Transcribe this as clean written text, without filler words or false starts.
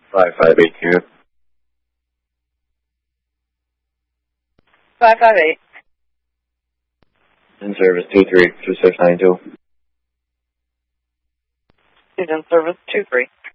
5582. 558. In service 232692. She's in service 23.